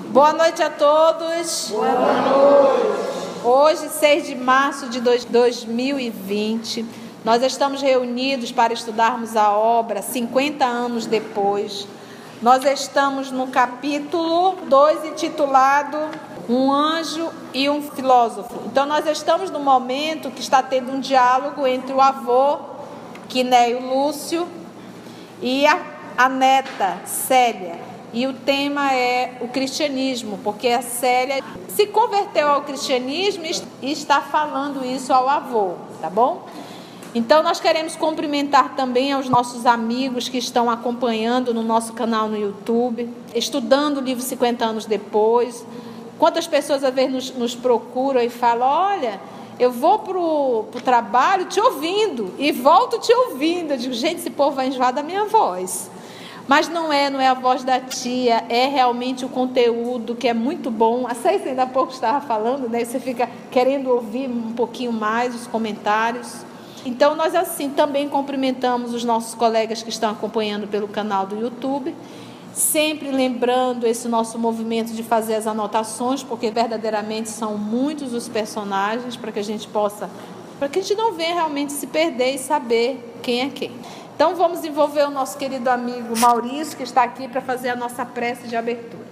Boa noite a todos. Boa noite. Hoje, 6 de março de 2020, nós estamos reunidos para estudarmos a obra 50 anos depois. Nós estamos no capítulo 2, intitulado Um Anjo e um Filósofo. Então, nós estamos no momento que está tendo um diálogo entre o avô, Quinéio Lúcio, e a neta, Célia. E o tema é o cristianismo, porque a Célia se converteu ao cristianismo e está falando isso ao avô, tá bom? Então nós queremos cumprimentar também aos nossos amigos que estão acompanhando no nosso canal no YouTube, estudando o livro 50 anos depois. Quantas pessoas às vezes nos procuram e falam: olha, eu vou para o trabalho te ouvindo e volto te ouvindo. Eu digo: gente, esse povo vai enjoar da minha voz. Mas não é a voz da tia, é realmente o conteúdo que é muito bom. A Célia ainda há pouco estava falando, né? Você fica querendo ouvir um pouquinho mais os comentários. Então nós assim também cumprimentamos os nossos colegas que estão acompanhando pelo canal do YouTube, sempre lembrando esse nosso movimento de fazer as anotações, porque verdadeiramente são muitos os personagens, para que a gente não venha realmente se perder e saber quem é quem. Então vamos envolver o nosso querido amigo Maurício, que está aqui para fazer a nossa prece de abertura.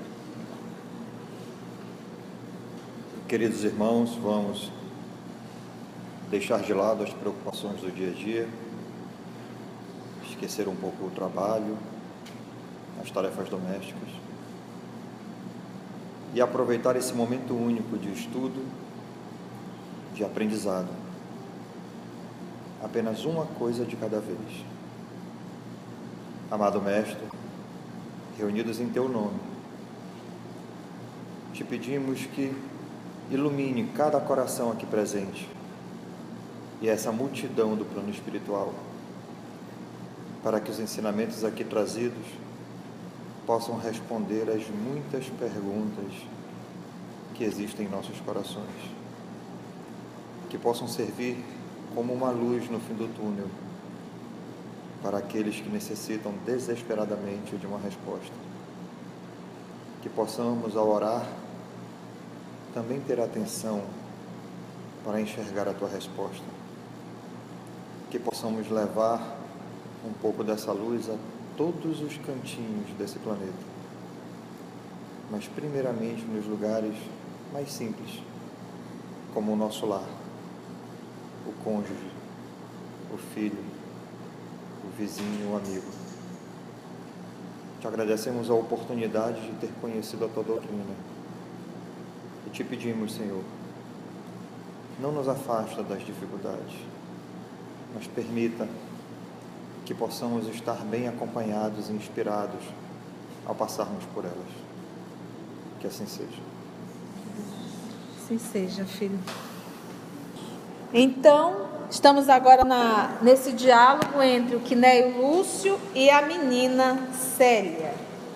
Queridos irmãos, vamos deixar de lado as preocupações do dia a dia, esquecer um pouco o trabalho, as tarefas domésticas e aproveitar esse momento único de estudo, de aprendizado. Apenas uma coisa de cada vez. Amado Mestre, reunidos em Teu nome, te pedimos que ilumine cada coração aqui presente e essa multidão do plano espiritual, para que os ensinamentos aqui trazidos possam responder às muitas perguntas que existem em nossos corações, que possam servir como uma luz no fim do túnel, para aqueles que necessitam desesperadamente de uma resposta. Que possamos, ao orar, também ter atenção para enxergar a Tua resposta. Que possamos levar um pouco dessa luz a todos os cantinhos desse planeta, mas primeiramente nos lugares mais simples, como o nosso lar, o cônjuge, o filho, o vizinho, o amigo. Te agradecemos a oportunidade de ter conhecido a Tua doutrina e te pedimos, Senhor, não nos afasta das dificuldades, mas permita que possamos estar bem acompanhados e inspirados ao passarmos por elas. Que assim seja. Assim seja, filho. Então, estamos agora nesse diálogo entre o Quinéio Lúcio e a menina Célia.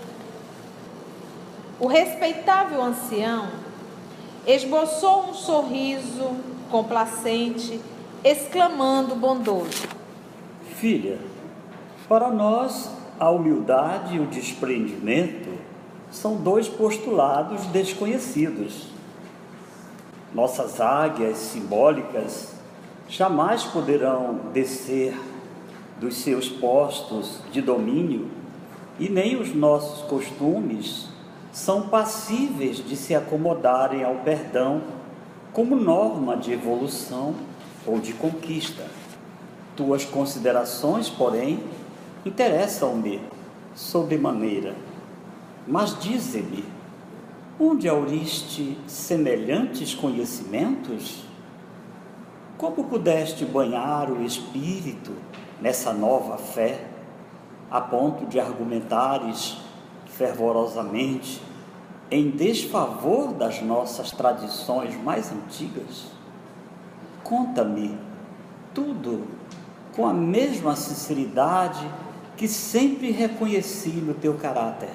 O respeitável ancião esboçou um sorriso complacente, exclamando bondoso: Filha, para nós a humildade e o desprendimento são dois postulados desconhecidos. Nossas águias simbólicas jamais poderão descer dos seus postos de domínio e nem os nossos costumes são passíveis de se acomodarem ao perdão como norma de evolução ou de conquista. Tuas considerações, porém, interessam-me sobremaneira, mas dize-me, onde auriste semelhantes conhecimentos? Como pudeste banhar o espírito nessa nova fé, a ponto de argumentares fervorosamente em desfavor das nossas tradições mais antigas? Conta-me tudo com a mesma sinceridade que sempre reconheci no teu caráter.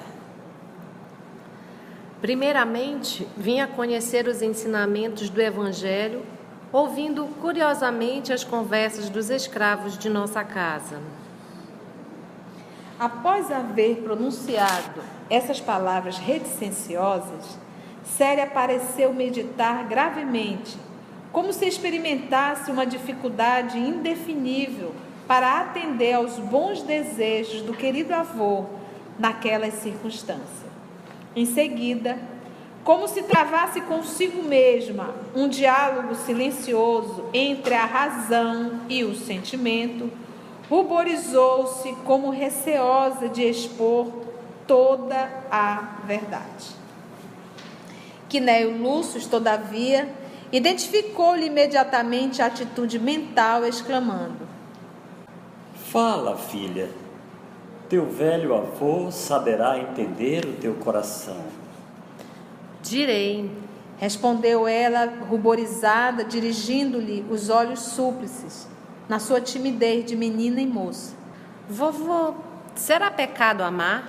Primeiramente, vim a conhecer os ensinamentos do Evangelho, ouvindo curiosamente as conversas dos escravos de nossa casa. Após haver pronunciado essas palavras reticenciosas, Célia pareceu meditar gravemente, como se experimentasse uma dificuldade indefinível para atender aos bons desejos do querido avô naquelas circunstâncias. Em seguida, como se travasse consigo mesma um diálogo silencioso entre a razão e o sentimento, ruborizou-se como receosa de expor toda a verdade. Quinéio Lúcio, todavia, identificou-lhe imediatamente a atitude mental, exclamando: Fala, filha, teu velho avô saberá entender o teu coração. Direi, respondeu ela, ruborizada, dirigindo-lhe os olhos súplices, na sua timidez de menina e moça. vovô, será pecado amar?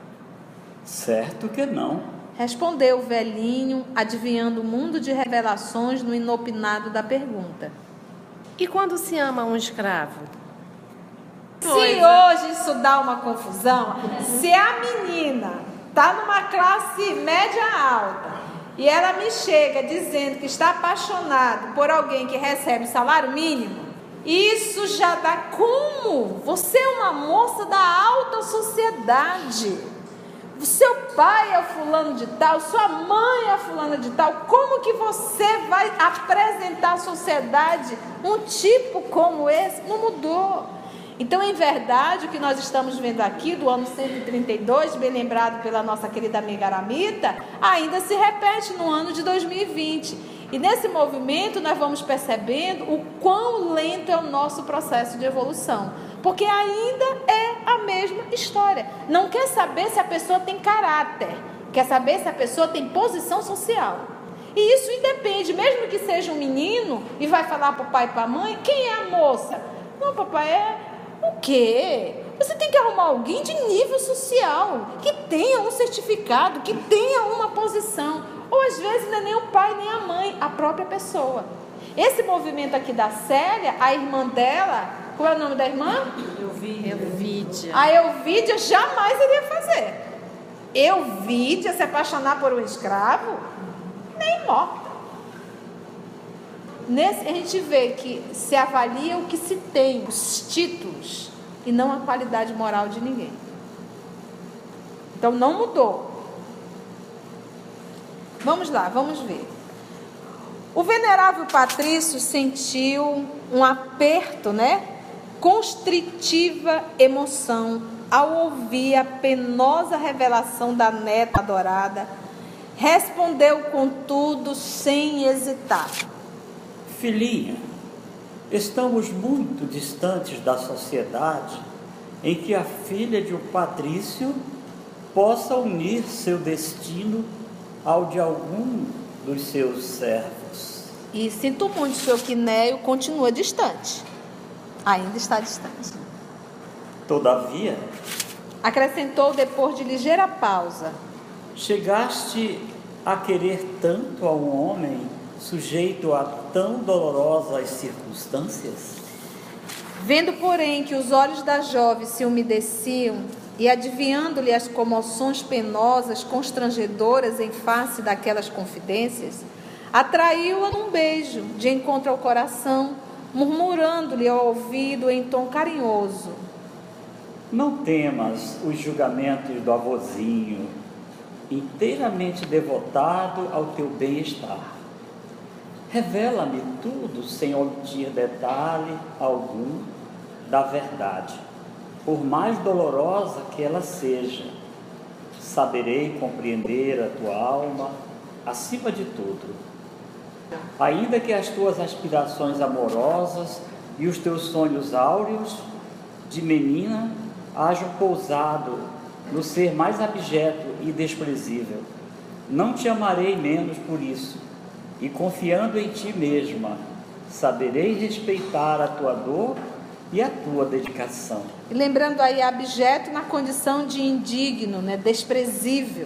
Certo que não. Respondeu o velhinho, adivinhando o mundo de revelações no inopinado da pergunta. E quando se ama um escravo? Se hoje isso dá uma confusão, se a menina está numa classe média alta e ela me chega dizendo que está apaixonado por alguém que recebe salário mínimo, isso já dá como? Você é uma moça da alta sociedade. Seu pai é fulano de tal, sua mãe é fulana de tal. Como que você vai apresentar à sociedade um tipo como esse? Não mudou. Então, em verdade, o que nós estamos vendo aqui do ano 132, bem lembrado pela nossa querida amiga Aramita, ainda se repete no ano de 2020. E nesse movimento nós vamos percebendo o quão lento é o nosso processo de evolução. Porque ainda é a mesma história. Não quer saber se a pessoa tem caráter, quer saber se a pessoa tem posição social. E isso independe, mesmo que seja um menino e vai falar para o pai e para a mãe, quem é a moça? Não, papai, é o quê? Você tem que arrumar alguém de nível social, que tenha um certificado, que tenha uma posição. Ou às vezes não é nem o pai nem a mãe, a própria pessoa. Esse movimento aqui da Célia, a irmã dela, qual é o nome da irmã? Elvídia. A Elvídia jamais iria fazer. Elvídia se apaixonar por um escravo? Nem morta. A gente vê que se avalia o que se tem, os títulos, e não a qualidade moral de ninguém. Então não mudou. Vamos lá, vamos ver. O venerável Patrício sentiu um aperto, constritiva emoção ao ouvir a penosa revelação da neta adorada. Respondeu, contudo, sem hesitar: Filhinha, estamos muito distantes da sociedade em que a filha de um patrício possa unir seu destino ao de algum dos seus servos. E sinto muito, seu Quinéio continua distante. Ainda está distante. Todavia, acrescentou depois de ligeira pausa: chegaste a querer tanto a um homem sujeito a tão dolorosas circunstâncias? Vendo, porém, que os olhos da jovem se umedeciam e adivinhando-lhe as comoções penosas, constrangedoras em face daquelas confidências, atraiu-a num beijo de encontro ao coração, murmurando-lhe ao ouvido em tom carinhoso: Não temas os julgamentos do avôzinho, inteiramente devotado ao teu bem-estar. Revela-me tudo sem omitir detalhe algum da verdade, por mais dolorosa que ela seja. Saberei compreender a tua alma acima de tudo. Ainda que as tuas aspirações amorosas e os teus sonhos áureos de menina hajam pousado no ser mais abjeto e desprezível, não te amarei menos por isso, e confiando em ti mesma, saberei respeitar a tua dor e a tua dedicação. E lembrando aí, abjeto na condição de indigno, desprezível.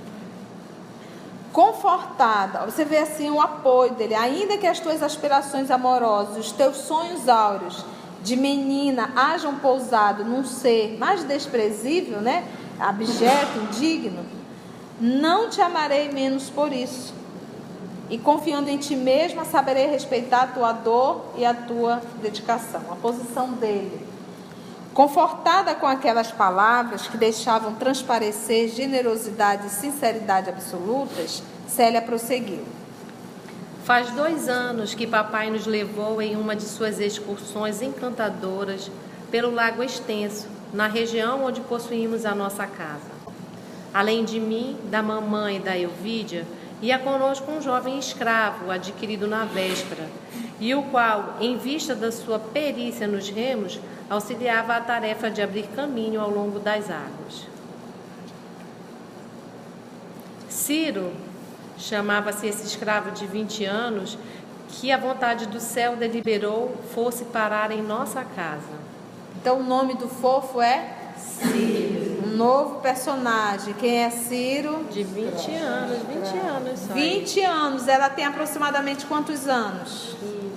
Confortada, você vê assim o apoio dele: ainda que as tuas aspirações amorosas, os teus sonhos áureos de menina hajam pousado num ser mais desprezível, abjeto, indigno, não te amarei menos por isso. E confiando em ti mesma, saberei respeitar a tua dor e a tua dedicação. A posição dele. Confortada com aquelas palavras que deixavam transparecer generosidade e sinceridade absolutas, Célia prosseguiu. Faz 2 anos que papai nos levou em uma de suas excursões encantadoras pelo Lago Extenso, na região onde possuímos a nossa casa. Além de mim, da mamãe e da Elvídia, ia conosco um jovem escravo adquirido na véspera, e o qual, em vista da sua perícia nos remos, auxiliava a tarefa de abrir caminho ao longo das águas. Ciro, chamava-se esse escravo de 20 anos, que a vontade do céu deliberou fosse parar em nossa casa. Então o nome do fofo é Ciro. Um novo personagem. Quem é Ciro? De 20 anos, 20 anos só. 20 anos. Ela tem aproximadamente quantos anos?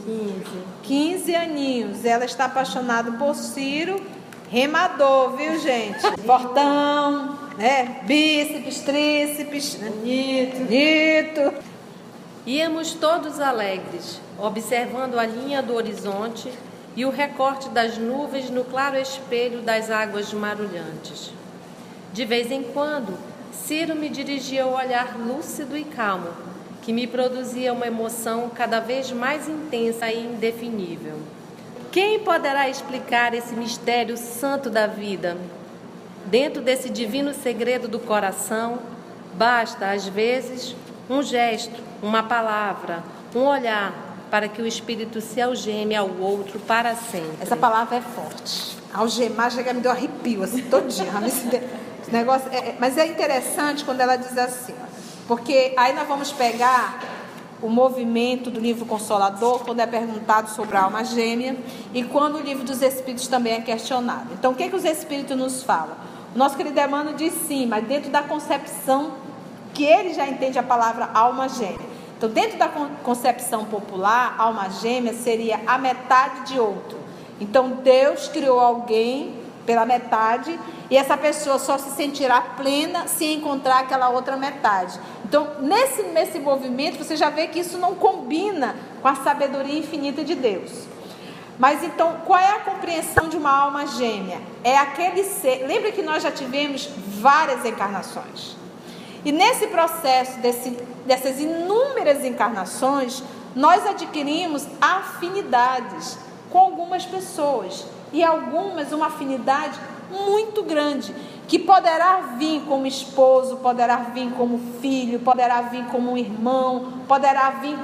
15 aninhos. Ela está apaixonada por Ciro, remador, viu, gente? Portão, né? Bíceps, tríceps, bonito. Íamos todos alegres, observando a linha do horizonte e o recorte das nuvens no claro espelho das águas marulhantes. De vez em quando, Ciro me dirigia o olhar lúcido e calmo, que me produzia uma emoção cada vez mais intensa e indefinível. Quem poderá explicar esse mistério santo da vida? Dentro desse divino segredo do coração, basta, às vezes, um gesto, uma palavra, um olhar, para que o espírito se algeme ao outro para sempre. Essa palavra é forte. Algemar chega a me deu arrepio, assim, todinha. Esse negócio mas é interessante quando ela diz assim, porque aí nós vamos pegar o movimento do livro Consolador, quando é perguntado sobre a alma gêmea, e quando o livro dos Espíritos também é questionado. Então, o que os Espíritos nos falam? O nosso querido Emmanuel diz sim, mas dentro da concepção que ele já entende a palavra alma gêmea. Então, dentro da concepção popular, alma gêmea seria a metade de outro. Então, Deus criou alguém pela metade e essa pessoa só se sentirá plena se encontrar aquela outra metade. Então, nesse movimento, você já vê que isso não combina com a sabedoria infinita de Deus. Mas, então, qual é a compreensão de uma alma gêmea? É aquele ser... Lembra que nós já tivemos várias encarnações. E nesse processo dessas inúmeras encarnações, nós adquirimos afinidades com algumas pessoas. E algumas uma afinidade muito grande, que poderá vir como esposo, poderá vir como filho, poderá vir como irmão, poderá vir.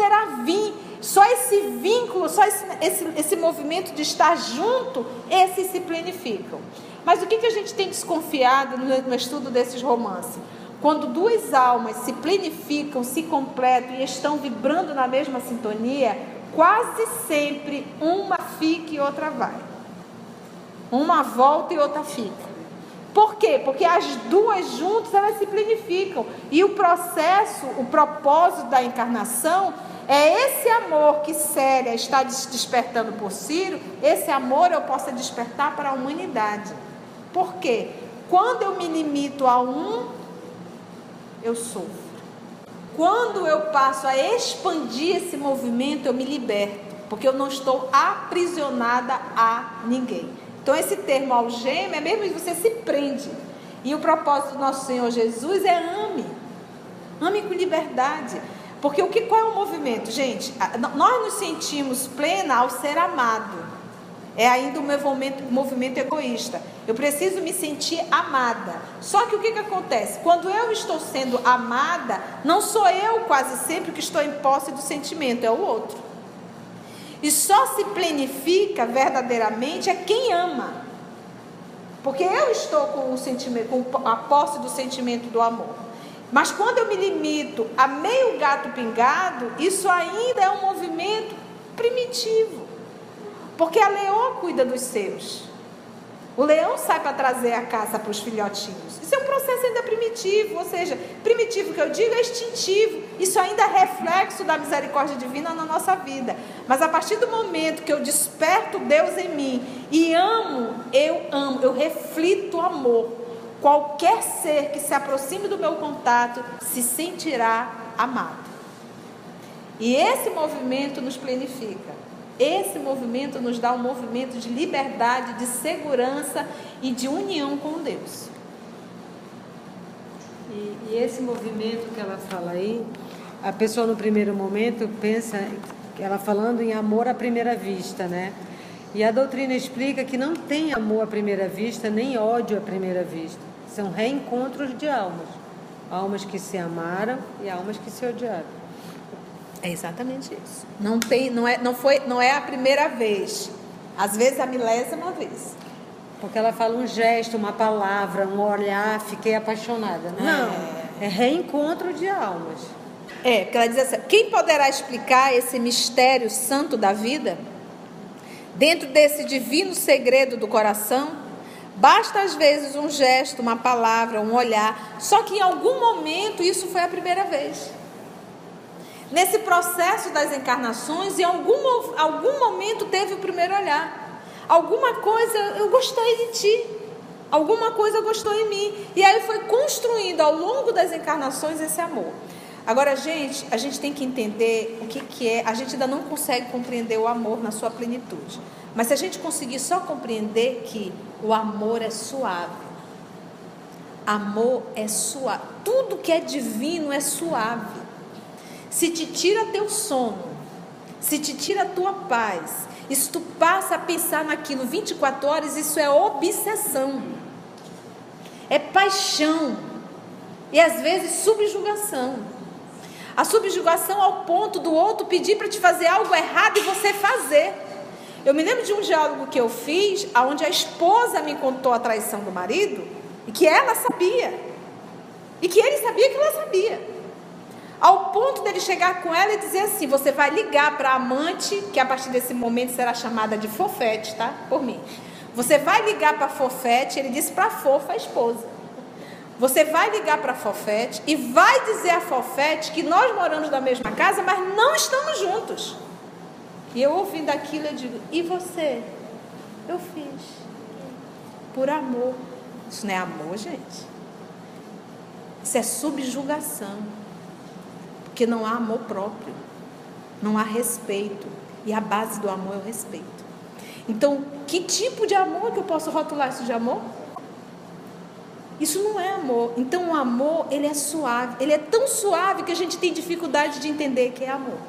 Só esse vínculo, só esse movimento de estar junto, esses se planificam. Mas o que a gente tem desconfiado no estudo desses romances? Quando 2 almas se planificam, se completam e estão vibrando na mesma sintonia, quase sempre uma fica e outra vai. Uma volta e outra fica. Por quê? Porque as duas juntas, elas se planificam. E o processo, o propósito da encarnação é esse amor que Célia está despertando por Ciro, esse amor eu possa despertar para a humanidade. Por quê? Quando eu me limito a um, eu sofro. Quando eu passo a expandir esse movimento, eu me liberto, porque eu não estou aprisionada a ninguém. Então esse termo algema é mesmo que você se prende. E o propósito do nosso Senhor Jesus é ame. Ame com liberdade. Porque qual é o movimento? Gente, nós nos sentimos plena ao ser amado. É ainda um movimento egoísta. Eu preciso me sentir amada. Só que o que acontece? Quando eu estou sendo amada, não sou eu quase sempre que estou em posse do sentimento, é o outro. E só se planifica verdadeiramente é quem ama. Porque eu estou com o sentimento, com a posse do sentimento do amor. Mas quando eu me limito a meio gato pingado, isso ainda é um movimento primitivo. Porque a leoa cuida dos seus. O leão sai para trazer a caça para os filhotinhos. Isso é um processo ainda primitivo, ou seja, primitivo que eu digo é instintivo. Isso ainda é reflexo da misericórdia divina na nossa vida. Mas a partir do momento que eu desperto Deus em mim e amo, eu reflito amor. qualquer ser que se aproxime do meu contato se sentirá amado. E esse movimento nos plenifica. Esse movimento nos dá um movimento de liberdade, de segurança e de união com Deus. E esse movimento que ela fala aí, a pessoa no primeiro momento pensa, ela falando em amor à primeira vista, né? E a doutrina explica que não tem amor à primeira vista, nem ódio à primeira vista. São reencontros de almas. Almas que se amaram e almas que se odiaram. É exatamente isso. Não é a primeira vez. Às vezes a milésima vez. Porque ela fala um gesto, uma palavra, um olhar, fiquei apaixonada. Não, é reencontro de almas. Porque ela diz assim: quem poderá explicar esse mistério santo da vida? Dentro desse divino segredo do coração, basta às vezes um gesto, uma palavra, um olhar. Só que em algum momento isso foi a primeira vez. Nesse processo das encarnações, em algum momento teve o primeiro olhar. Alguma coisa eu gostei de ti, alguma coisa gostou em mim. E aí foi construindo ao longo das encarnações esse amor. Agora, a gente tem que entender o que é. A gente ainda não consegue compreender o amor na sua plenitude. Mas se a gente conseguir só compreender que o amor é suave. Amor é suave. Tudo que é divino é suave. Se te tira teu sono, se te tira a tua paz, e se tu passa a pensar naquilo 24 horas, isso é obsessão, é paixão, e às vezes subjugação. A subjugação ao ponto do outro pedir para te fazer algo errado e você fazer. Eu me lembro de um diálogo que eu fiz, onde a esposa me contou a traição do marido, e que ela sabia, e que ele sabia que ela sabia. Ao ponto dele chegar com ela e dizer assim: você vai ligar para a amante, que a partir desse momento será chamada de fofete, tá? Por mim. Você vai ligar para a fofete, ele disse para a fofa, a esposa. Você vai ligar para a fofete e vai dizer à fofete que nós moramos na mesma casa, mas não estamos juntos. E eu ouvindo aquilo, eu digo: e você? Eu fiz. Por amor. Isso não é amor, gente. Isso é subjugação. Porque não há amor próprio, não há respeito, e a base do amor é o respeito. Então, que tipo de amor que eu posso rotular isso de amor? Isso não é amor. Então, o amor, ele é suave, ele é tão suave que a gente tem dificuldade de entender que é amor.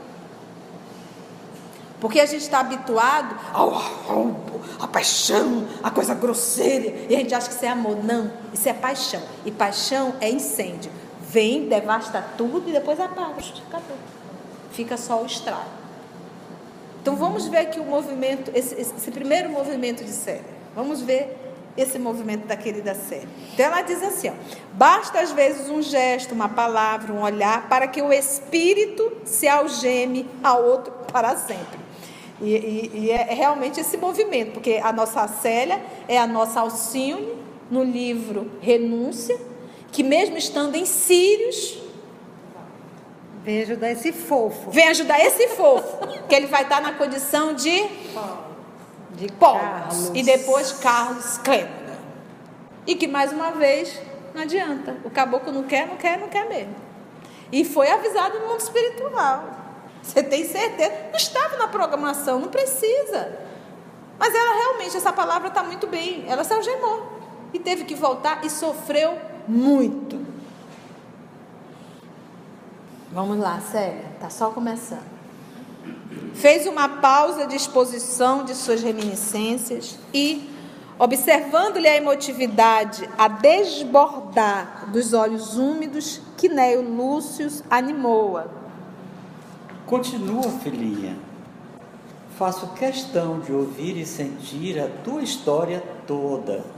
Porque a gente está habituado ao roubo, à paixão, à coisa grosseira, e a gente acha que isso é amor. Não, isso é paixão, e paixão é incêndio. Vem, devasta tudo e depois apaga. Acabou. Fica só o estrago. Então vamos ver aqui o movimento, esse primeiro movimento de Célia. Vamos ver esse movimento da querida Célia. Então ela diz assim: basta às vezes um gesto, uma palavra, um olhar, para que o espírito se algeme ao outro para sempre. E é realmente esse movimento, porque a nossa Célia é a nossa Alcione, no livro Renúncia, que mesmo estando em Sírios, vem ajudar esse fofo. Que ele vai estar na condição de Paulo. E depois Carlos Clêmena. E que mais uma vez, não adianta. O caboclo não quer mesmo. E foi avisado no mundo espiritual. Você tem certeza? Não estava na programação, não precisa. Mas ela realmente, essa palavra está muito bem. Ela se algemou. E teve que voltar e sofreu muito. Vamos lá, Célia, está só começando. Fez uma pausa de exposição de suas reminiscências e, observando-lhe a emotividade a desbordar dos olhos úmidos, Quinéio Lúcio animou-a. Continua, filhinha. Faço questão de ouvir e sentir a tua história toda.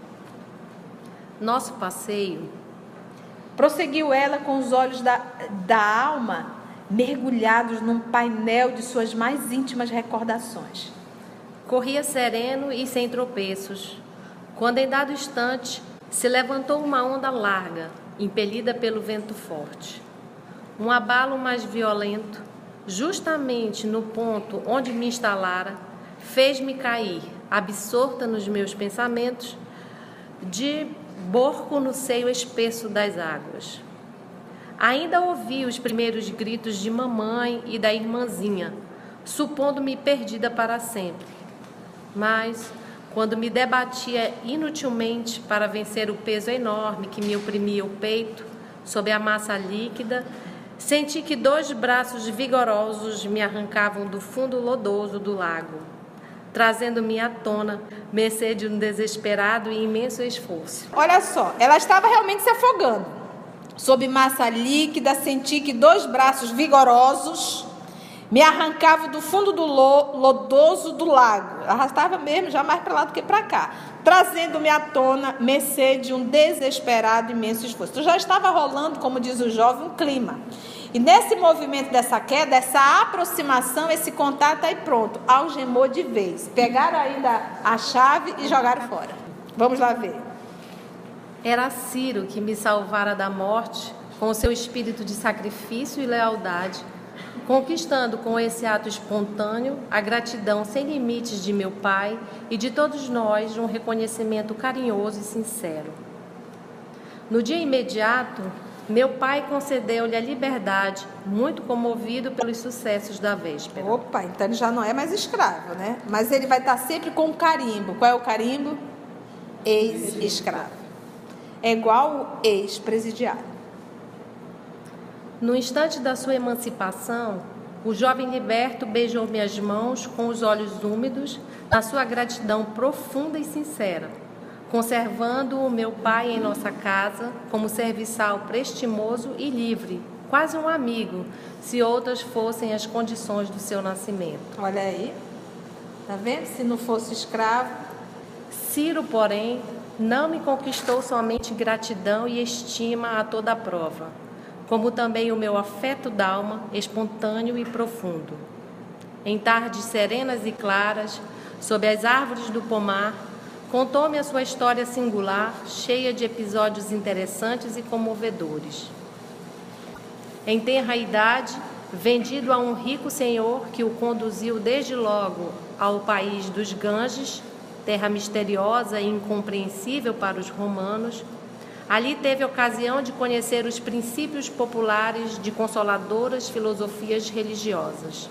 Nosso passeio, prosseguiu ela com os olhos da alma mergulhados num painel de suas mais íntimas recordações. corria sereno e sem tropeços, quando em dado instante se levantou uma onda larga, impelida pelo vento forte. Um abalo mais violento, justamente no ponto onde me instalara, fez-me cair, absorta nos meus pensamentos, de borco no seio espesso das águas. Ainda ouvi os primeiros gritos de mamãe e da irmãzinha, supondo-me perdida para sempre. Mas, quando me debatia inutilmente para vencer o peso enorme que me oprimia o peito, sob a massa líquida, senti que 2 braços vigorosos me arrancavam do fundo lodoso do lago, trazendo-me à tona, mercê de um desesperado e imenso esforço. Olha só, ela estava realmente se afogando. Sob massa líquida, senti que 2 braços vigorosos me arrancavam do fundo do lodoso do lago. Arrastava mesmo, já mais para lá do que para cá, trazendo-me à tona, mercê de um desesperado e imenso esforço. Então já estava rolando, como diz o jovem, um clima. E nesse movimento dessa queda, essa aproximação, esse contato, aí pronto, algemou de vez. Pegaram ainda a chave e jogaram fora. Vamos lá ver. Era Ciro que me salvara da morte com o seu espírito de sacrifício e lealdade, conquistando com esse ato espontâneo a gratidão sem limites de meu pai e de todos nós, um reconhecimento carinhoso e sincero. No dia imediato, meu pai concedeu-lhe a liberdade, muito comovido pelos sucessos da véspera. Opa, então ele já não é mais escravo, né? Mas ele vai estar sempre com o carimbo. Qual é o carimbo? Ex-escravo. É igual o ex-presidiário. No instante da sua emancipação, o jovem liberto beijou-me as mãos com os olhos úmidos, na sua gratidão profunda e sincera, conservando o meu pai em nossa casa como serviçal prestimoso e livre, quase um amigo, se outras fossem as condições do seu nascimento. Olha aí, tá vendo? Se não fosse escravo. Ciro, porém, não me conquistou somente gratidão e estima a toda a prova, como também o meu afeto d'alma, espontâneo e profundo. Em tardes serenas e claras, sob as árvores do pomar, contou-me a sua história singular, cheia de episódios interessantes e comovedores. Em tenra idade, vendido a um rico senhor que o conduziu desde logo ao país dos Ganges, terra misteriosa e incompreensível para os romanos, ali teve ocasião de conhecer os princípios populares de consoladoras filosofias religiosas.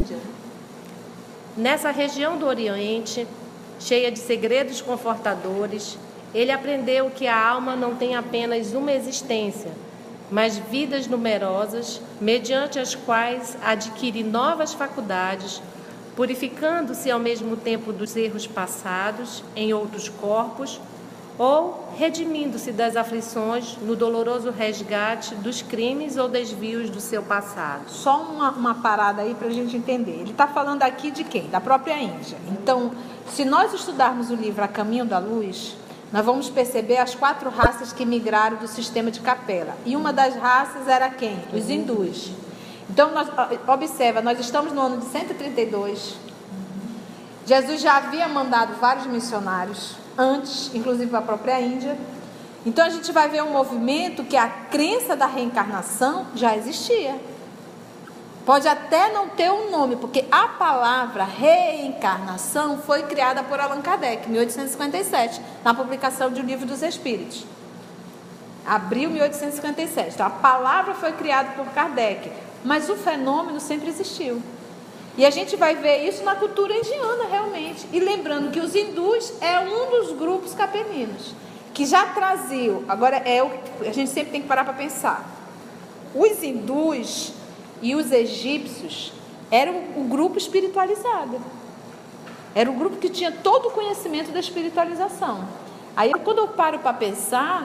Nessa região do Oriente, cheia de segredos confortadores, ele aprendeu que a alma não tem apenas uma existência, mas vidas numerosas, mediante as quais adquire novas faculdades, purificando-se ao mesmo tempo dos erros passados em outros corpos, ou redimindo-se das aflições no doloroso resgate dos crimes ou desvios do seu passado. Só uma parada aí para a gente entender. Ele está falando aqui de quem? Da própria Índia. Então, se nós estudarmos o livro A Caminho da Luz, nós vamos perceber as 4 raças que migraram do sistema de Capela. E uma das raças era quem? Os hindus. Então, observa, nós estamos no ano de 132. Jesus já havia mandado vários missionários antes, inclusive para a própria Índia. Então a gente vai ver um movimento que a crença da reencarnação já existia. Pode até não ter um nome, porque a palavra reencarnação foi criada por Allan Kardec, em 1857, na publicação de O Livro dos Espíritos. Abril de 1857. Então a palavra foi criada por Kardec, mas o fenômeno sempre existiu. E a gente vai ver isso na cultura indiana, realmente. E lembrando que os hindus é um dos grupos capelinos, que já traziam. Agora, a gente sempre tem que parar para pensar. Os hindus e os egípcios eram um grupo espiritualizado. Era um grupo que tinha todo o conhecimento da espiritualização. Aí, quando eu paro para pensar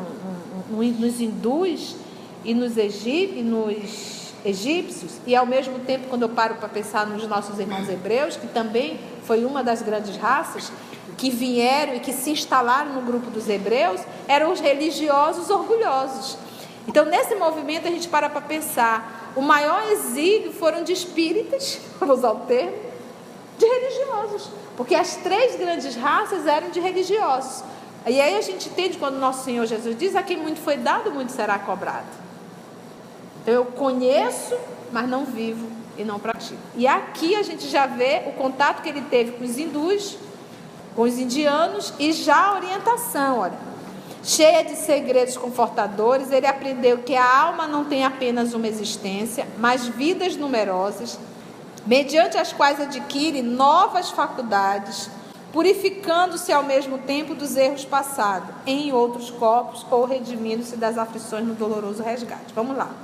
nos hindus e nos egípcios, e ao mesmo tempo quando eu paro para pensar nos nossos irmãos hebreus, que também foi uma das grandes raças que vieram e que se instalaram no grupo dos hebreus, eram os religiosos orgulhosos. Então nesse movimento a gente para pensar, o maior exílio foram de espíritas, vamos usar o termo, de religiosos, porque as 3 grandes raças eram de religiosos. E aí a gente entende quando nosso Senhor Jesus diz: a quem muito foi dado, muito será cobrado. Então eu conheço, mas não vivo e não pratico. E aqui a gente já vê o contato que ele teve com os hindus, com os indianos, e já a orientação, olha. Cheia de segredos confortadores, ele aprendeu que a alma não tem apenas uma existência, mas vidas numerosas, mediante as quais adquire novas faculdades, purificando-se ao mesmo tempo dos erros passados em outros corpos ou redimindo-se das aflições no doloroso resgate. Vamos lá.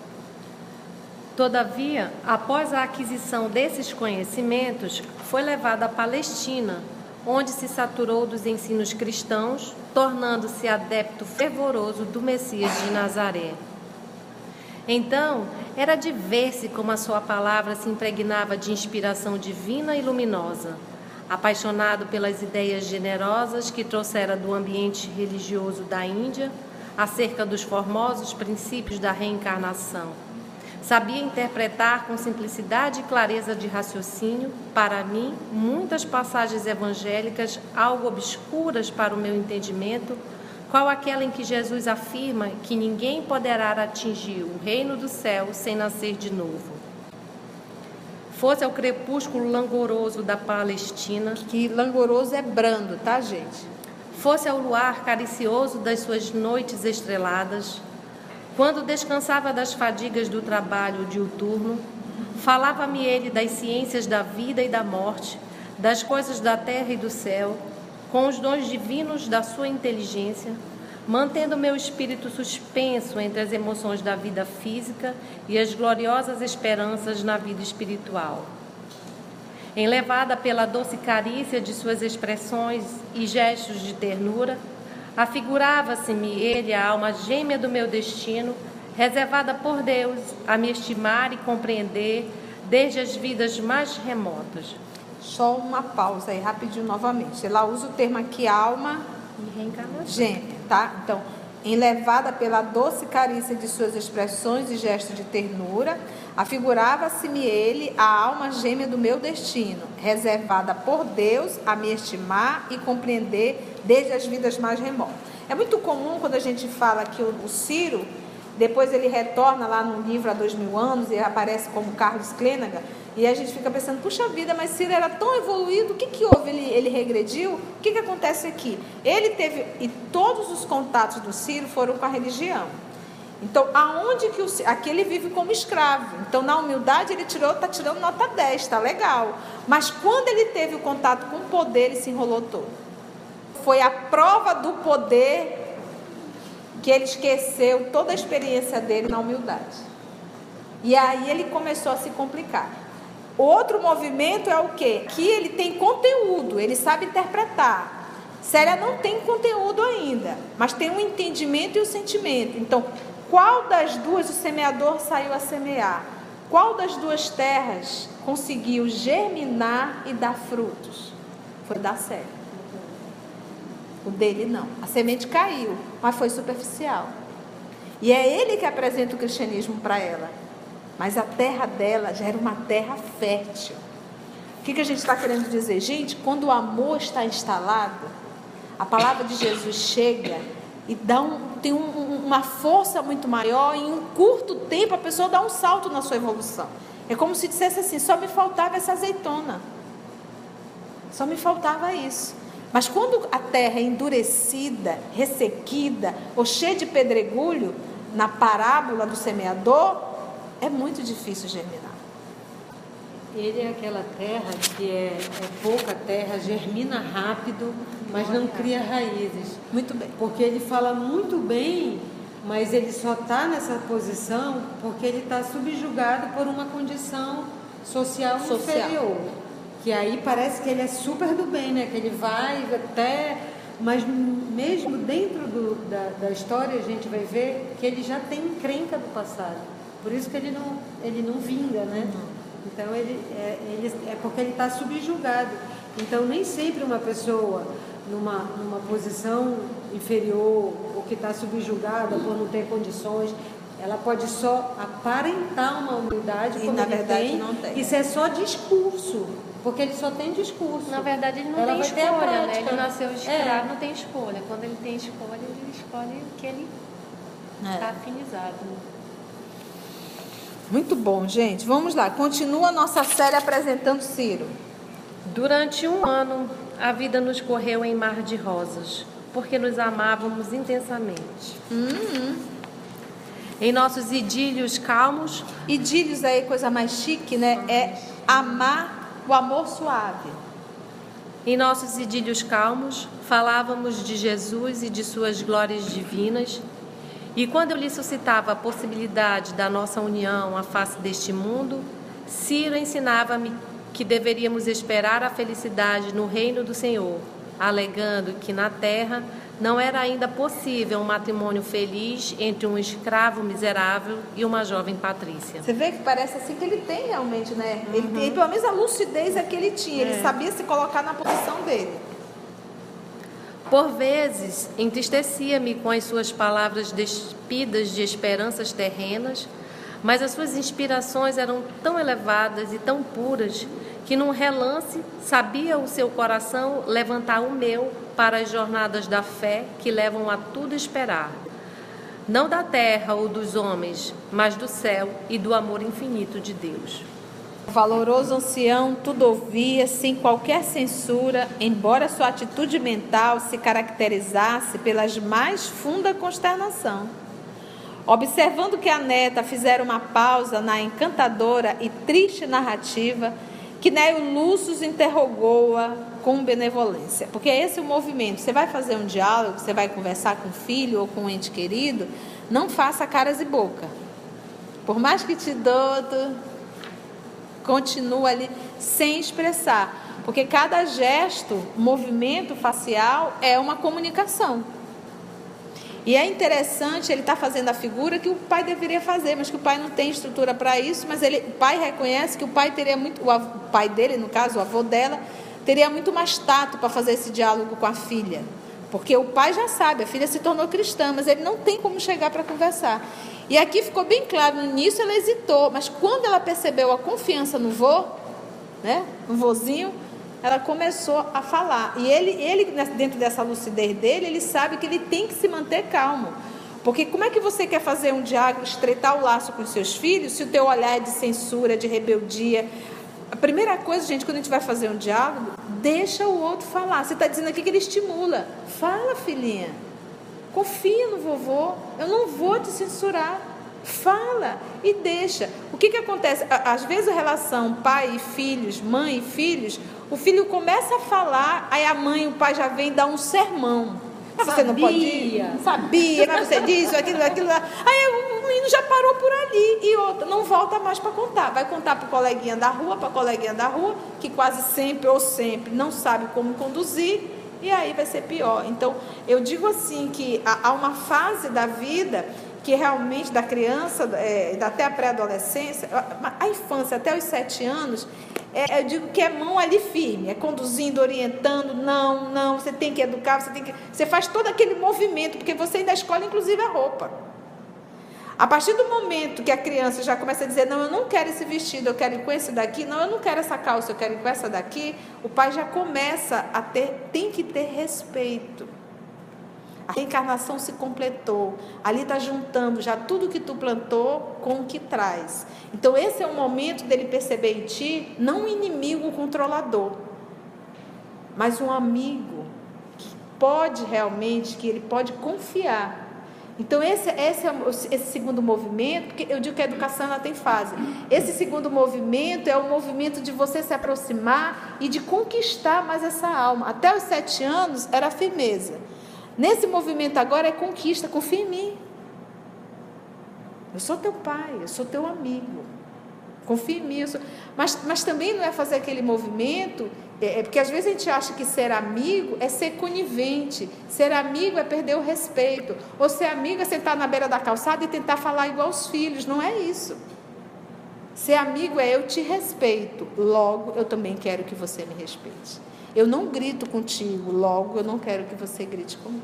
Todavia, após a aquisição desses conhecimentos, foi levado à Palestina, onde se saturou dos ensinos cristãos, tornando-se adepto fervoroso do Messias de Nazaré. Então, era de ver-se como a sua palavra se impregnava de inspiração divina e luminosa. Apaixonado pelas ideias generosas que trouxera do ambiente religioso da Índia, acerca dos formosos princípios da reencarnação. Sabia interpretar com simplicidade e clareza de raciocínio, para mim, muitas passagens evangélicas, algo obscuras para o meu entendimento, qual aquela em que Jesus afirma que ninguém poderá atingir o reino do céu sem nascer de novo. Fosse ao crepúsculo langoroso da Palestina, Que langoroso é brando, tá, gente? fosse ao luar caricioso das suas noites estreladas, quando descansava das fadigas do trabalho diuturno, falava-me ele das ciências da vida e da morte, das coisas da terra e do céu, com os dons divinos da sua inteligência, mantendo meu espírito suspenso entre as emoções da vida física e as gloriosas esperanças na vida espiritual. Enlevada pela doce carícia de suas expressões e gestos de ternura, afigurava-se-me ele a alma gêmea do meu destino, reservada por Deus a me estimar e compreender desde as vidas mais remotas. Só uma pausa aí, rapidinho novamente. Ela usa o termo aqui, alma E reencarnação. gêmea, tá? Então, enlevada pela doce carícia de suas expressões e gestos de ternura, afigurava-se-me ele a alma gêmea do meu destino, reservada por Deus a me estimar e compreender desde as vidas mais remotas. É muito comum quando a gente fala que o Ciro, depois ele retorna lá no livro há 2000 anos e aparece como Carlos Clênaga, e a gente fica pensando, puxa vida, mas Ciro era tão evoluído, o que houve? Ele regrediu? O que acontece aqui? Ele teve, e todos os contatos do Ciro foram com a religião. Então, aonde que aqui ele vive como escravo. Então, na humildade, ele está tirando nota 10, está legal. Mas quando ele teve o contato com o poder, ele se enrolou todo. Foi a prova do poder que ele esqueceu toda a experiência dele na humildade. E aí ele começou a se complicar. Outro movimento é o quê? Que ele tem conteúdo, ele sabe interpretar. Célia não tem conteúdo ainda, mas tem o entendimento e o sentimento. Então, qual das duas o semeador saiu a semear? Qual das duas terras conseguiu germinar e dar frutos? Foi da Célia. O dele não. A semente caiu, mas foi superficial. E é ele que apresenta o cristianismo para ela. Mas a terra dela já era uma terra fértil. O que a gente está querendo dizer? Gente, quando o amor está instalado, a palavra de Jesus chega e tem uma força muito maior. Em um curto tempo a pessoa dá um salto na sua evolução. É como se dissesse assim, só me faltava essa azeitona. Só me faltava isso. Mas quando a terra é endurecida, ressequida ou cheia de pedregulho, na parábola do semeador, é muito difícil germinar. Ele é aquela terra que é pouca terra, germina rápido, mas não cria raízes. Muito bem. Porque ele fala muito bem, mas ele só está nessa posição porque ele está subjugado por uma condição social inferior. Que aí parece que ele é super do bem, né? Que ele vai até... Mas mesmo dentro da história a gente vai ver que ele já tem encrenca do passado. Por isso que ele não vinga, né? Então ele é porque ele está subjugado. Então nem sempre uma pessoa numa posição inferior ou que está subjugada por não ter condições, ela pode só aparentar uma humildade E como na ele verdade tem. não tem. Isso é só discurso, porque ele só tem discurso. Na verdade, ele não Ela tem vai ter a escolha, né? prática. Ele nasceu escravo, não tem escolha. Quando ele tem escolha, ele escolhe o que ele está afinizado. Muito bom, gente. Vamos lá. Continua a nossa série apresentando Ciro. Durante um ano, a vida nos correu em mar de rosas. porque nos amávamos intensamente. Em nossos idílios calmos... Idílios aí, coisa mais chique, né? É amar o amor suave. Em nossos idílios calmos, falávamos de Jesus e de suas glórias divinas, e quando eu lhe suscitava a possibilidade da nossa união à face deste mundo, Ciro ensinava-me que deveríamos esperar a felicidade no reino do Senhor, alegando que na terra não era ainda possível um matrimônio feliz entre um escravo miserável e uma jovem patrícia. Você vê que parece assim que ele tem realmente, né? Ele tem, pelo menos a lucidez é que ele tinha, ele sabia se colocar na posição dele. Por vezes, entristecia-me com as suas palavras despidas de esperanças terrenas, mas as suas inspirações eram tão elevadas e tão puras que num relance sabia o seu coração levantar o meu para as jornadas da fé que levam a tudo esperar, não da terra ou dos homens, mas do céu e do amor infinito de Deus. O valoroso ancião tudo ouvia sem qualquer censura, embora sua atitude mental se caracterizasse pelas mais funda consternação. Observando que a neta fizera uma pausa na encantadora e triste narrativa, Quinélio Lúcio interrogou-a com benevolência. Porque esse é o movimento. Você vai fazer um diálogo, você vai conversar com o filho ou com um ente querido, não faça caras e boca. Por mais que te dou, continua ali sem expressar. Porque cada gesto, movimento facial é uma comunicação. E é interessante, ele está fazendo a figura que o pai deveria fazer, mas que o pai não tem estrutura para isso, mas o pai reconhece que o pai teria muito, o pai dele, no caso, o avô dela, teria muito mais tato para fazer esse diálogo com a filha. Porque o pai já sabe, a filha se tornou cristã, mas ele não tem como chegar para conversar. E aqui ficou bem claro, no início ela hesitou, mas quando ela percebeu a confiança no vô, né, no vozinho, ela começou a falar. E ele, dentro dessa lucidez dele, ele sabe que ele tem que se manter calmo. Porque como é que você quer fazer um diálogo, estreitar o laço com os seus filhos, se o teu olhar é de censura, de rebeldia? A primeira coisa, gente, quando a gente vai fazer um diálogo, deixa o outro falar. Você está dizendo aqui que ele estimula. Fala, filhinha. Confia no vovô. Eu não vou te censurar. Fala e deixa. O que acontece? Às vezes a relação pai e filhos, mãe e filhos, o filho começa a falar, aí a mãe e o pai já vem dar um sermão. Mas você não pode ir? Sabia, mas você disse aquilo lá. Aí o menino já parou por ali. E outra, não volta mais para contar. Vai contar para o coleguinha da rua, que quase sempre ou sempre não sabe como conduzir, e aí vai ser pior. Então, eu digo assim que há uma fase da vida que realmente da criança, até a pré-adolescência, a infância até os 7 anos, eu digo que é mão ali firme, é conduzindo, orientando, não, você tem que educar, você faz todo aquele movimento, porque você ainda escolhe inclusive a roupa. A partir do momento que a criança já começa a dizer, não, eu não quero esse vestido, eu quero ir com esse daqui, não, eu não quero essa calça, eu quero ir com essa daqui, o pai já começa a tem que ter respeito. A reencarnação se completou, ali está juntando já tudo que tu plantou com o que traz. Então esse é o momento dele perceber em ti, não um inimigo controlador, mas um amigo que pode realmente, que ele pode confiar. Então esse segundo movimento, porque eu digo que a educação ela tem fase. Esse segundo movimento é o movimento de você se aproximar e de conquistar mais essa alma. Até os 7 anos era firmeza. Nesse movimento agora é conquista, confia em mim. Eu sou teu pai, eu sou teu amigo. Confia em mim. Mas também não é fazer aquele movimento, porque às vezes a gente acha que ser amigo é ser conivente. Ser amigo é perder o respeito. Ou ser amigo é sentar na beira da calçada e tentar falar igual aos filhos. Não é isso. Ser amigo é eu te respeito, logo eu também quero que você me respeite. Eu não grito contigo, logo eu não quero que você grite comigo.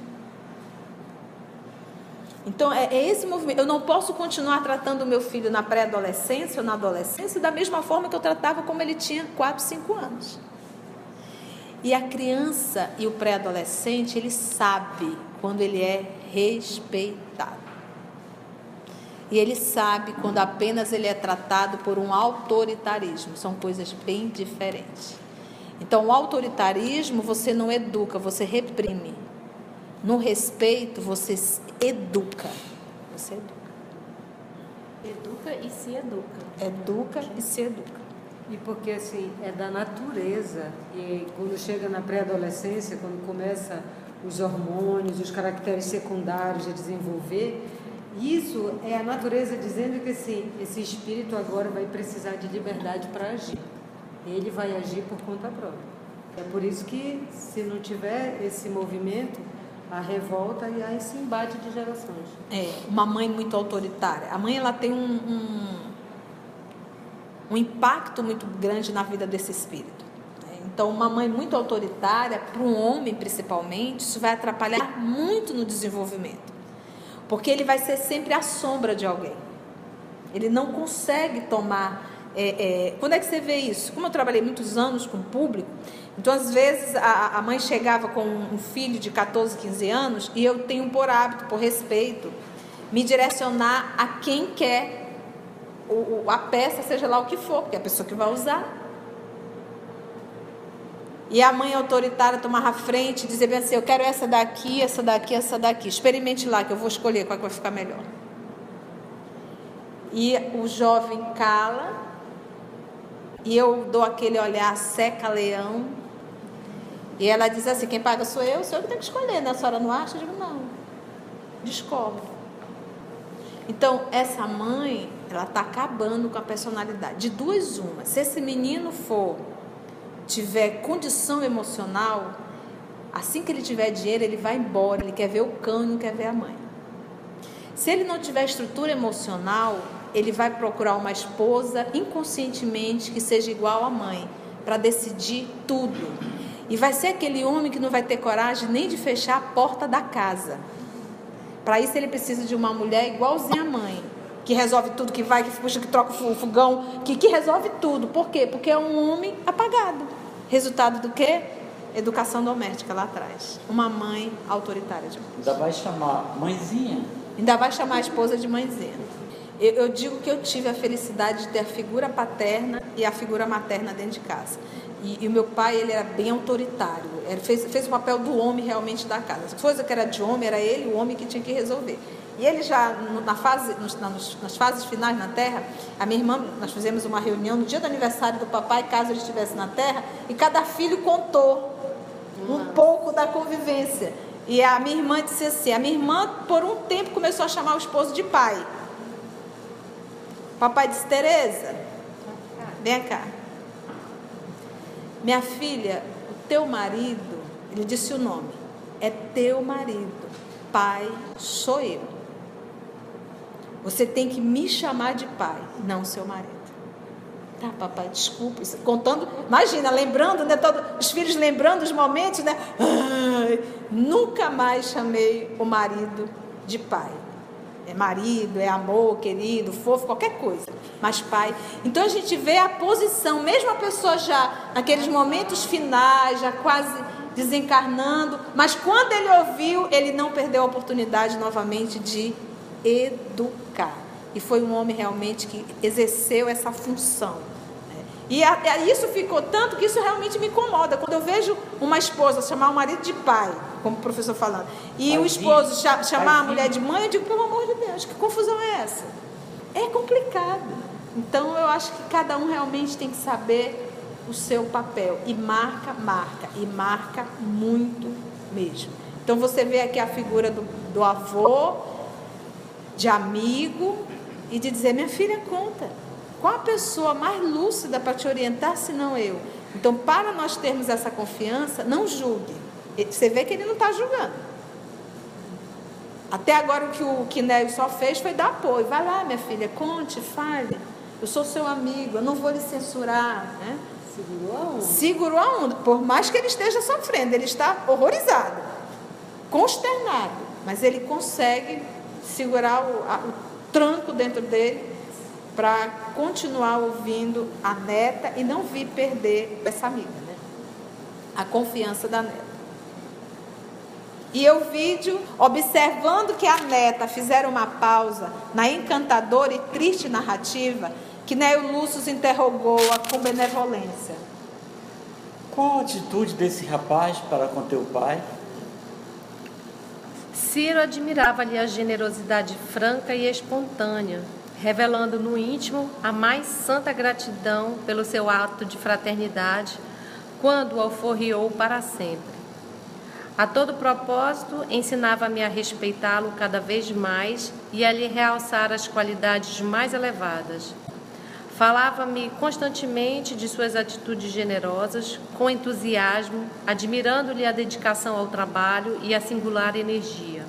Então é esse movimento. Eu não posso continuar tratando o meu filho na pré-adolescência ou na adolescência da mesma forma que eu tratava como ele tinha 4, 5 anos. E a criança e o pré-adolescente, ele sabe quando ele é respeitado. E ele sabe quando apenas ele é tratado por um autoritarismo. São coisas bem diferentes. Então, o autoritarismo você não educa, você reprime. No respeito, você educa. Você educa. Educa e se educa. Educa e se educa. E porque, assim, é da natureza. E quando chega na pré-adolescência, quando começa os hormônios, os caracteres secundários a desenvolver, isso é a natureza dizendo que, assim, esse espírito agora vai precisar de liberdade para agir. Ele vai agir por conta própria. É por isso que, se não tiver esse movimento, a revolta e há esse embate de gerações. Uma mãe muito autoritária. A mãe, ela tem um impacto muito grande na vida desse espírito. Então, uma mãe muito autoritária, para um homem principalmente, isso vai atrapalhar muito no desenvolvimento. Porque ele vai ser sempre a sombra de alguém. Ele não consegue tomar... Quando é que você vê isso? Como eu trabalhei muitos anos com o público, então às vezes a mãe chegava com um filho de 14, 15 anos e eu tenho por hábito, por respeito, me direcionar a quem quer a peça, seja lá o que for, porque é a pessoa que vai usar. E a mãe autoritária tomava a frente e dizia bem assim: eu quero essa daqui, essa daqui, essa daqui. Experimente lá que eu vou escolher qual que vai ficar melhor. E o jovem cala, e eu dou aquele olhar seca-leão, e ela diz assim: quem paga sou eu que tenho que escolher, né? A senhora não acha? Eu digo: não, descobre. Então, essa mãe, ela está acabando com a personalidade. De duas uma, se esse menino tiver condição emocional, assim que ele tiver dinheiro, ele vai embora, ele quer ver o cão e não quer ver a mãe. Se ele não tiver estrutura emocional, ele vai procurar uma esposa inconscientemente que seja igual à mãe, para decidir tudo. E vai ser aquele homem que não vai ter coragem nem de fechar a porta da casa. Para isso ele precisa de uma mulher igualzinha à mãe, que resolve tudo, que vai, que puxa, que troca o fogão, que resolve tudo. Por quê? Porque é um homem apagado. Resultado do quê? Educação doméstica lá atrás. Uma mãe autoritária demais. Ainda vai chamar mãezinha? Ainda vai chamar a esposa de mãezinha. Eu digo que eu tive a felicidade de ter a figura paterna e a figura materna dentro de casa. E o meu pai, ele era bem autoritário. Ele fez o papel do homem realmente da casa. As coisas que era de homem, era ele, o homem que tinha que resolver. E ele já, nas fases finais na Terra, a minha irmã, nós fizemos uma reunião no dia do aniversário do papai, caso ele estivesse na Terra, e cada filho contou um pouco da convivência. E a minha irmã disse assim, a minha irmã, por um tempo, começou a chamar o esposo de pai. Papai disse: Tereza, vem cá. Minha filha, o teu marido, ele disse o nome, é teu marido, pai sou eu. Você tem que me chamar de pai, não seu marido. Tá, papai, desculpa. Isso, contando, imagina, lembrando, né, os filhos lembrando os momentos, né? Ai, nunca mais chamei o marido de pai. É marido, é amor, querido, fofo, qualquer coisa. Mas pai. Então a gente vê a posição, mesmo a pessoa já naqueles momentos finais, já quase desencarnando, mas quando ele ouviu, ele não perdeu a oportunidade novamente de educar. E foi um homem realmente que exerceu essa função. E isso ficou tanto que isso realmente me incomoda. Quando eu vejo uma esposa chamar o marido de pai, como o professor falando, e o esposo chamar a mulher de mãe, eu digo: pelo amor de Deus, que confusão é essa? É complicado. Então eu acho que cada um realmente tem que saber o seu papel. E marca muito mesmo. Então você vê aqui a figura do avô, de amigo, e de dizer: minha filha, conta. Qual a pessoa mais lúcida para te orientar, se não eu? Então, para nós termos essa confiança, não julgue. Você vê que ele não está julgando. Até agora, o que o Quinéio só fez foi dar apoio. Vai lá, minha filha, conte, fale. Eu sou seu amigo, eu não vou lhe censurar. Né? Segurou a onda. Segurou a onda. Por mais que ele esteja sofrendo, ele está horrorizado, consternado. Mas ele consegue segurar o tranco dentro dele para continuar ouvindo a neta e não vir perder essa amiga, né? A confiança da neta. E o vídeo, observando que a neta fizeram uma pausa na encantadora e triste narrativa, que Quinéio Lúcio interrogou-a com benevolência. Qual a atitude desse rapaz para com teu pai? Ciro admirava-lhe a generosidade franca e espontânea, revelando no íntimo a mais santa gratidão pelo seu ato de fraternidade, quando o alforriou para sempre. A todo propósito, ensinava-me a respeitá-lo cada vez mais e a lhe realçar as qualidades mais elevadas. Falava-me constantemente de suas atitudes generosas, com entusiasmo, admirando-lhe a dedicação ao trabalho e a singular energia.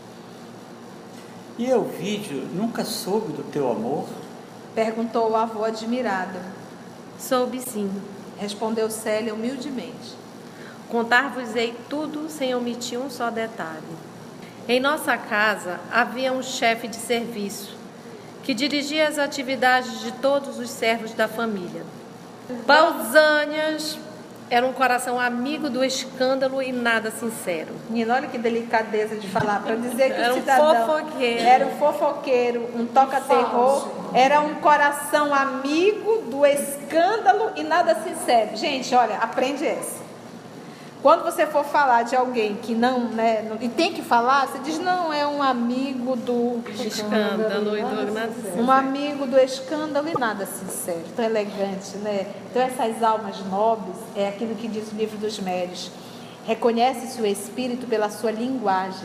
E Elvídio nunca soube do teu amor? Perguntou o avô admirado. Soube sim. Respondeu Célia humildemente. Contar-vos-ei tudo sem omitir um só detalhe. Em nossa casa havia um chefe de serviço que dirigia as atividades de todos os servos da família. Pausânias era um coração amigo do escândalo e nada sincero. Menina, olha que delicadeza de falar, para dizer que Era o um cidadão fofoqueiro. era um fofoqueiro, um toca-terror, era um coração amigo do escândalo e nada sincero. Gente, olha, aprende essa. Quando você for falar de alguém que não, né, e tem que falar, você diz, não, é um amigo do Escândalo e do nada sincero. um amigo do escândalo e nada sincero. Tão elegante, né? Então essas almas nobres, é aquilo que diz o livro dos Médios. Reconhece-se o espírito pela sua linguagem.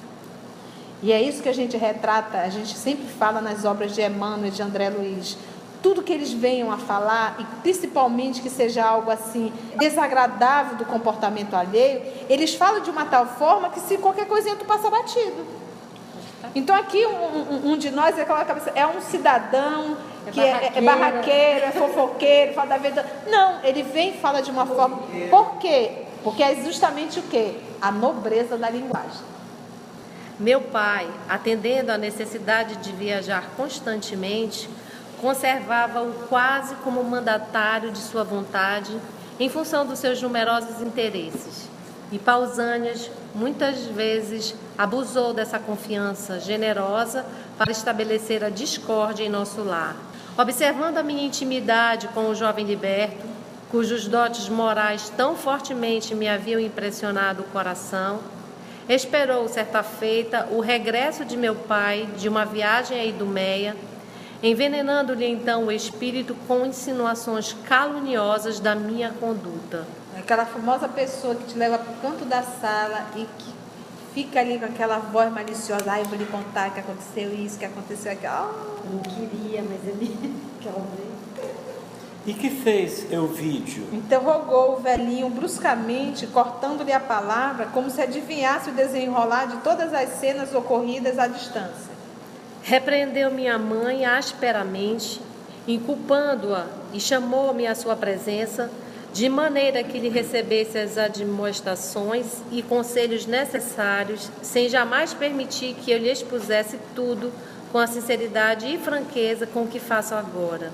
E é isso que a gente retrata, a gente sempre fala nas obras de Emmanuel e de André Luiz. Tudo que eles venham a falar, e principalmente que seja algo assim desagradável do comportamento alheio, eles falam de uma tal forma que se qualquer coisinha tu passa batido. Então aqui um de nós é aquela cabeça, é um cidadão que é barraqueiro, é fofoqueiro, fala da vida. Não, ele vem e fala de uma forma. Por quê? Porque é justamente o quê? A nobreza da linguagem. Meu pai, atendendo à necessidade de viajar constantemente, conservava-o quase como mandatário de sua vontade, em função dos seus numerosos interesses. E Pausânias, muitas vezes, abusou dessa confiança generosa para estabelecer a discórdia em nosso lar. Observando a minha intimidade com o jovem liberto, cujos dotes morais tão fortemente me haviam impressionado o coração, esperou, certa feita, o regresso de meu pai de uma viagem a Idumeia, envenenando-lhe então o espírito com insinuações caluniosas da minha conduta. Aquela famosa pessoa que te leva para o canto da sala e que fica ali com aquela voz maliciosa, eu vou lhe contar que aconteceu isso, que aconteceu aquilo. Eu não queria, mas ele quer ver. E que fez Elvídio? Interrogou o velhinho bruscamente, cortando-lhe a palavra, como se adivinhasse o desenrolar de todas as cenas ocorridas à distância. Repreendeu minha mãe asperamente, inculpando-a, e chamou-me à sua presença, de maneira que lhe recebesse as admoestações e conselhos necessários, sem jamais permitir que eu lhe expusesse tudo com a sinceridade e franqueza com que faço agora.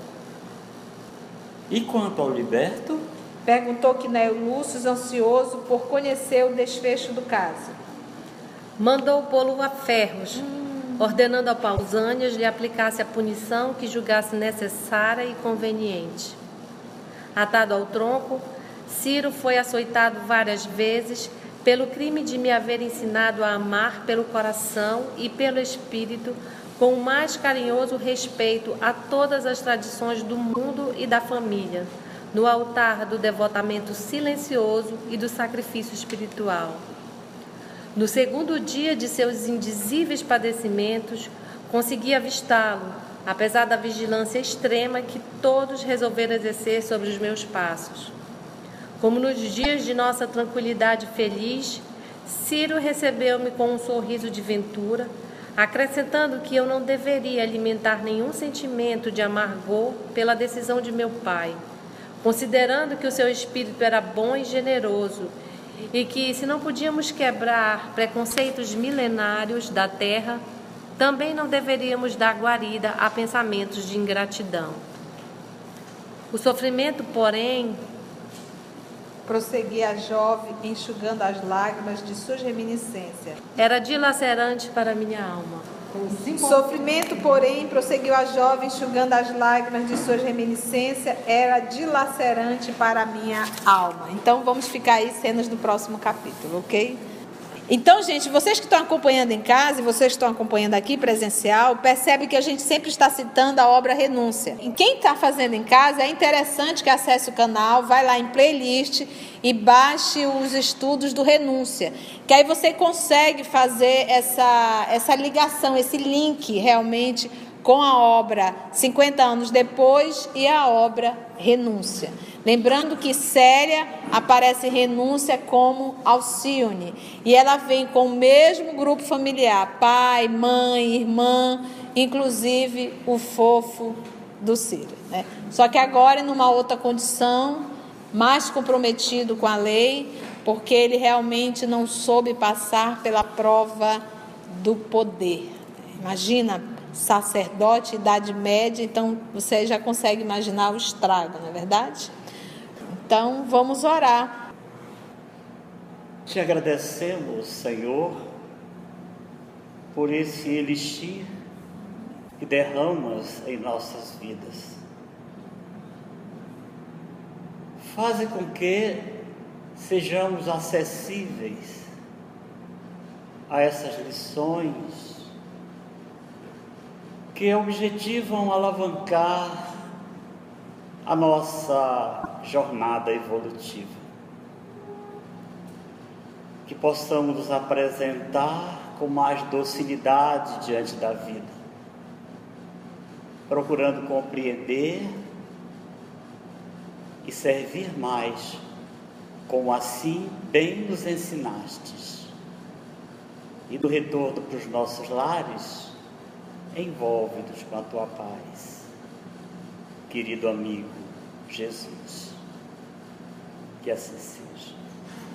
E quanto ao liberto? Perguntou Quinéio Lúcio, ansioso por conhecer o desfecho do caso. Mandou pô-lo a ferros, ordenando a Pausânias lhe aplicasse a punição que julgasse necessária e conveniente. Atado ao tronco, Ciro foi açoitado várias vezes pelo crime de me haver ensinado a amar pelo coração e pelo espírito com o mais carinhoso respeito a todas as tradições do mundo e da família, no altar do devotamento silencioso e do sacrifício espiritual. No segundo dia de seus indizíveis padecimentos, consegui avistá-lo, apesar da vigilância extrema que todos resolveram exercer sobre os meus passos. Como nos dias de nossa tranquilidade feliz, Ciro recebeu-me com um sorriso de ventura, acrescentando que eu não deveria alimentar nenhum sentimento de amargor pela decisão de meu pai, considerando que o seu espírito era bom e generoso, e que, se não podíamos quebrar preconceitos milenários da terra, também não deveríamos dar guarida a pensamentos de ingratidão. O sofrimento, porém, prosseguia a jovem, enxugando as lágrimas de suas reminiscências. Era dilacerante para minha alma. Sofrimento, porém, prosseguiu a jovem, enxugando as lágrimas de suas reminiscências, era dilacerante para a minha alma. Então, vamos ficar aí, cenas do próximo capítulo, ok? Então, gente, vocês que estão acompanhando em casa e vocês que estão acompanhando aqui presencial, percebe que a gente sempre está citando a obra Renúncia. E quem está fazendo em casa, é interessante que acesse o canal, vai lá em playlist e baixe os estudos do Renúncia, que aí você consegue fazer essa ligação, esse link realmente com a obra 50 anos depois e a obra Renúncia. Lembrando que Séria aparece Renúncia como Alcione. E ela vem com o mesmo grupo familiar, pai, mãe, irmã, inclusive o fofo do Ciro, né? Só que agora numa outra condição, mais comprometido com a lei, porque ele realmente não soube passar pela prova do poder. Imagina, sacerdote, idade média, então você já consegue imaginar o estrago, não é verdade? Então, vamos orar. Te agradecemos, Senhor, por esse elixir que derramas em nossas vidas. Faze com que sejamos acessíveis a essas lições que objetivam alavancar a nossa jornada evolutiva. Que possamos nos apresentar com mais docilidade diante da vida, procurando compreender e servir mais, como assim bem nos ensinastes. E do retorno para os nossos lares, envolve-nos com a tua paz. Querido amigo Jesus, que assim seja.